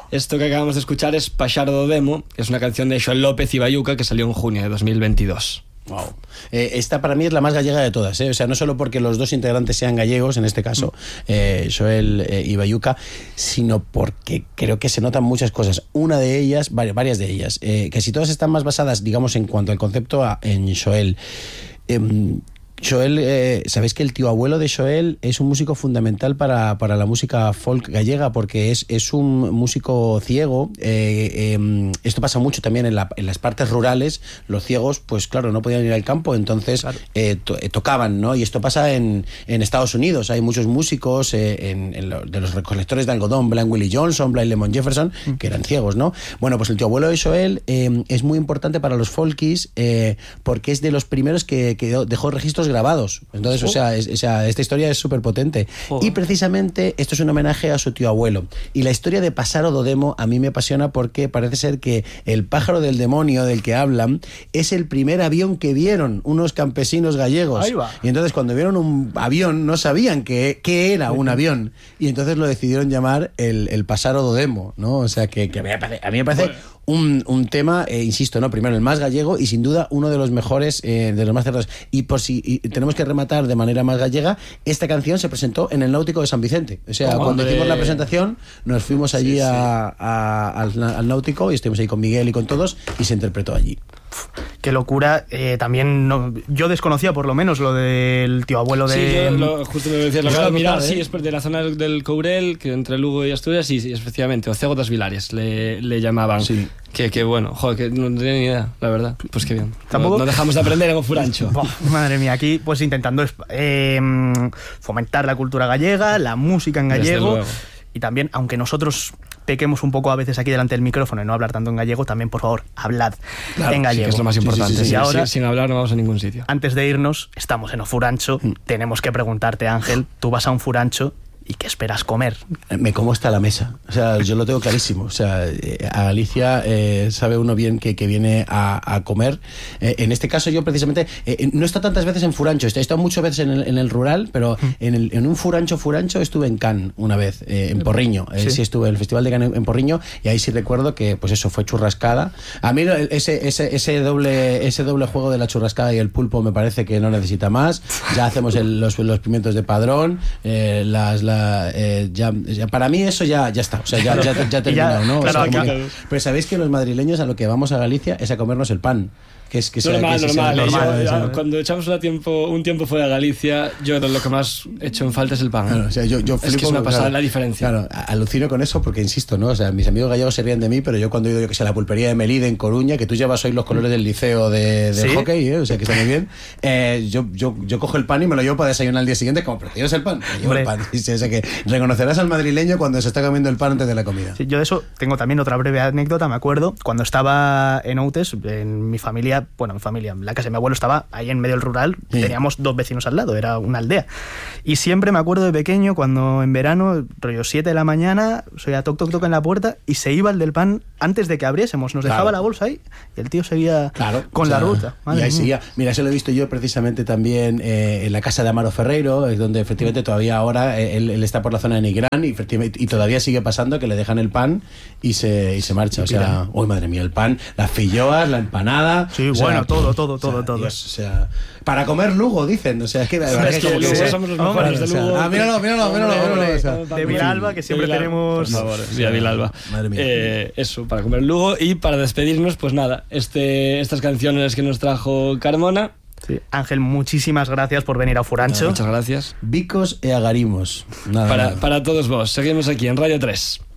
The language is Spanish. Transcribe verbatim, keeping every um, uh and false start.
Esto que acabamos de escuchar es Paxaro do Demo, que es una canción de Xoel López y Bayuca que salió en junio de dos mil veintidós. Wow. Eh, esta para mí es la más gallega de todas, ¿eh? O sea, no solo porque los dos integrantes sean gallegos, en este caso, eh, Xoel eh, y Bayuca, sino porque creo que se notan muchas cosas. Una de ellas, varias, varias de ellas, eh, que si todas están más basadas, digamos, en cuanto al concepto a, en Xoel. Eh, Xoel, eh, sabéis que el tío abuelo de Xoel es un músico fundamental para, para la música folk gallega, porque es, es un músico ciego. eh, eh, esto pasa mucho también en, la, en las partes rurales. Los ciegos, pues claro, no podían ir al campo, entonces claro. eh, to, eh, tocaban, ¿no? Y esto pasa en, en Estados Unidos. Hay muchos músicos eh, en, en lo, de los recolectores de algodón, Blind Willie Johnson, Blind Lemon Jefferson, mm. que eran ciegos, ¿no? Bueno, pues el tío abuelo de Xoel eh, es muy importante para los folkies eh, porque es de los primeros que, que dejó registros grabados. Entonces, oh. o, sea, es, o sea, esta historia es súper potente. Oh. Y precisamente esto es un homenaje a su tío abuelo. Y la historia de Paxaro do Demo a mí me apasiona porque parece ser que el pájaro del demonio del que hablan es el primer avión que vieron unos campesinos gallegos. Ahí va. Y entonces cuando vieron un avión no sabían qué, qué era un avión. Y entonces lo decidieron llamar el, el Paxaro do Demo, ¿no? O sea, que, que a, mí me parece, a mí me parece... Bueno. Un, un tema, eh, insisto, no, primero el más gallego y sin duda uno de los mejores, eh, de los más cerrados. Y por si y tenemos que rematar de manera más gallega, esta canción se presentó en el Náutico de San Vicente. O sea, oh, cuando hombre. hicimos la presentación, nos fuimos allí sí, a, sí. A, a, al, al Náutico y estuvimos ahí con Miguel y con todos y se interpretó allí. Qué locura. Eh, también no, yo desconocía por lo menos lo del tío abuelo de... Sí, yo lo, justo me decía, lo acabo de mirar, ¿eh? Sí, es de la zona del Courel, que entre Lugo y Asturias, sí, sí, efectivamente, o Cego das Vilares le, le llamaban. Sí. Que, que bueno, joder, que no tenía ni idea, la verdad. Pues qué bien. ¿Tampoco? No, no dejamos de aprender en Ofurancho. Oh, madre mía, aquí pues intentando eh, fomentar la cultura gallega, la música en gallego. Y también, aunque nosotros pequemos un poco a veces aquí delante del micrófono y no hablar tanto en gallego, también, por favor, hablad claro, en gallego. Sí, que es lo más importante. Sí, sí, sí, y ahora, sí, sin hablar no vamos a ningún sitio. Antes de irnos, estamos en Ofurancho. Mm. Tenemos que preguntarte, Ángel, tú vas a un furancho ¿y qué esperas comer? Me como hasta la mesa. O sea, yo lo tengo clarísimo. O sea, a Galicia eh, sabe uno bien que, que viene a, a comer. Eh, en este caso yo precisamente eh, no he estado tantas veces en furancho. He estado muchas veces en el, en el rural, pero en, el, en un furancho furancho estuve en Cannes una vez, eh, en Porriño. Eh, sí. sí estuve en el Festival de Cannes en Porriño y ahí sí recuerdo que pues eso fue churrascada. A mí ese, ese, ese, doble, ese doble juego de la churrascada y el pulpo me parece que no necesita más. Ya hacemos el, los, los pimientos de Padrón, eh, las... las Eh, ya, ya, para mí eso ya, ya está, o sea, ya, ya, ya ha terminado, ¿no? Claro, o sea, claro. Que, pero sabéis que los madrileños a lo que vamos a Galicia es a comernos el pan. Que es, que normal, sea, que normal, sea, normal. Yo, yo, cuando echamos un tiempo, un tiempo fuera de Galicia, yo lo que más echo en falta es el pan. Claro, o sea, yo, yo es que es una pasada claro, la diferencia. Claro, alucino con eso porque insisto, ¿no? O sea, mis amigos gallegos se ríen de mí, pero yo cuando he ido yo que sé, a la pulpería de Melide en Coruña, que tú llevas hoy los colores del liceo de, de ¿sí? hockey, ¿eh? O sea, que está muy bien. Eh, yo, yo, yo cojo el pan y me lo llevo para desayunar al día siguiente, como, pero tienes el pan, me llevo el pan. O sea, que reconocerás al madrileño cuando se está comiendo el pan antes de la comida. Sí, yo de eso tengo también otra breve anécdota, me acuerdo, cuando estaba en Outes, en mi familia, bueno, mi familia, la casa de mi abuelo estaba ahí en medio del rural, sí. Teníamos dos vecinos al lado, era una aldea. Y siempre me acuerdo de pequeño, cuando en verano, rollo siete de la mañana, se oía toc toc toc en la puerta y se iba el del pan antes de que abriésemos, nos dejaba claro. La bolsa ahí y el tío seguía claro, con o sea, la ruta. Madre y ahí seguía. Mira, eso lo he visto yo precisamente también eh, en la casa de Amaro Ferreiro, es donde efectivamente todavía ahora eh, él, él está por la zona de Nigrán y, y todavía sigue pasando que le dejan el pan y se, y se marcha. O sea, uy, madre mía, el pan, las filloas, la empanada. Sí, bueno, sea, todo, todo, todo, o sea, todo. Dios, o sea, para comer Lugo, dicen. O sea, es que, es que, es que Lugo somos los mejores de Lugo. Ah, míralo, míralo, míralo. míralo o sea, de Vilalba, que siempre tenemos. Por favor, sí, a Vilalba. Madre mía. Eh, eso, para comer Lugo y para despedirnos, pues nada, este, estas canciones que nos trajo Carmona. Sí. Ángel, muchísimas gracias por venir a Furancho. No, muchas gracias. Bicos e agarimos. Nada, para, nada. para todos vos. Seguimos aquí en Radio tres.